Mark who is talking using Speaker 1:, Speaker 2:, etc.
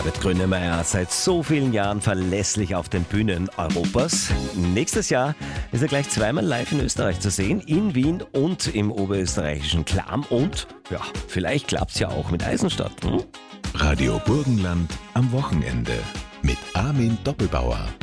Speaker 1: Herbert Grönemeyer, seit so vielen Jahren verlässlich auf den Bühnen Europas. Nächstes Jahr ist er gleich zweimal live in Österreich zu sehen, in Wien und im oberösterreichischen Chlam. Und ja, vielleicht klappt's ja auch mit Eisenstadt.
Speaker 2: Radio Burgenland am Wochenende mit Armin Doppelbauer.